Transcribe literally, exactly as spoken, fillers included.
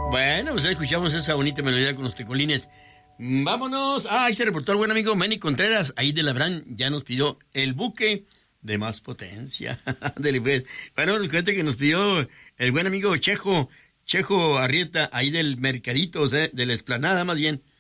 Bueno, pues escuchamos esa bonita melodía con los tecolines. Vámonos. Ah, ahí se reportó el buen amigo Manny Contreras, ahí de Labrán, ya nos pidió el buque de más potencia. Dele, pues. Bueno, fíjate que nos pidió el buen amigo Chejo, Chejo Arrieta, ahí del Mercadito, o sea, de la Explanada más bien.